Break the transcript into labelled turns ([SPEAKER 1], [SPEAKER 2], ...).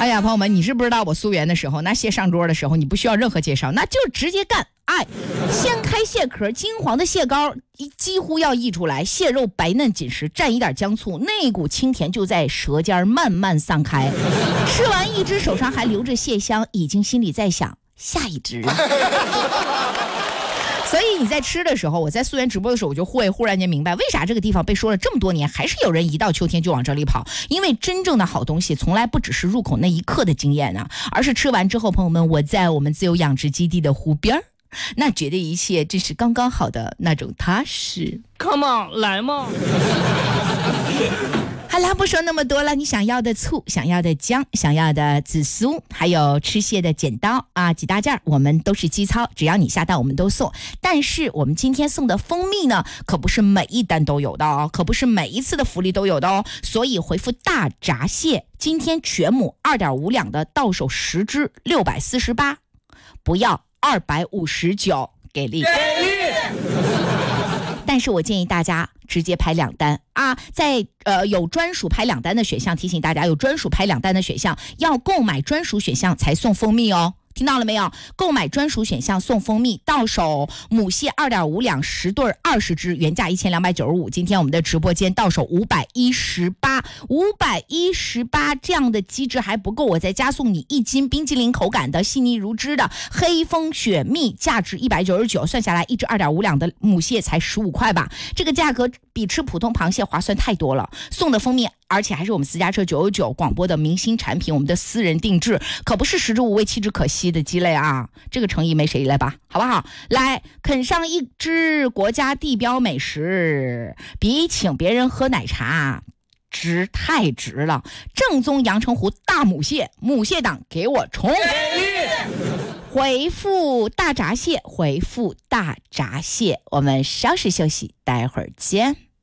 [SPEAKER 1] 哎呀，朋友们，你是不知道我溯源的时候，那蟹上桌的时候，你不需要任何介绍，那就直接干。哎，掀开蟹壳，金黄的蟹膏几乎要溢出来，蟹肉白嫩紧实，蘸一点姜醋，那股清甜就在舌尖慢慢散开。吃完一只手上还留着蟹香，已经心里在想下一只。所以你在吃的时候，我在溯源直播的时候，我就忽然间明白，为啥这个地方被说了这么多年，还是有人一到秋天就往这里跑。因为真正的好东西从来不只是入口那一刻的经验啊，而是吃完之后，朋友们，我在我们自由养殖基地的湖边，那觉得一切真是刚刚好的那种踏实。
[SPEAKER 2] Come on， 来嘛。
[SPEAKER 1] 好啦，不说那么多了，你想要的醋，想要的姜，想要的紫苏，还有吃蟹的剪刀啊，几大件我们都是基操，只要你下单我们都送。但是我们今天送的蜂蜜呢，可不是每一单都有的哦，可不是每一次的福利都有的哦。所以回复大闸蟹，今天全母 2.5 两的到手10只648，不要259，给力。但是我建议大家直接拍2单啊，在有专属拍2单的选项，提醒大家有专属拍2单的选项，要购买专属选项才送蜂蜜哦。听到了没有？购买专属选项送蜂蜜，到手母蟹 2.5 两10对20只，原价1295，今天我们的直播间到手518，518这样的机制还不够，我再加送你1斤冰激凌口感的细腻如汁的黑蜂雪蜜，价值199，算下来一只 2.5 两的母蟹才15块吧，这个价格比吃普通螃蟹划算太多了。送的蜂蜜而且还是我们私家车999广播的明星产品，我们的私人定制，可不是食之无味弃之可惜的鸡肋啊，这个诚意没谁来吧，好不好？来啃上一只国家地标美食，比请别人喝奶茶值太值了。正宗阳澄湖大母蟹，母蟹党给我冲！回复大闸蟹，回复大闸蟹，我们稍事休息，待会儿见。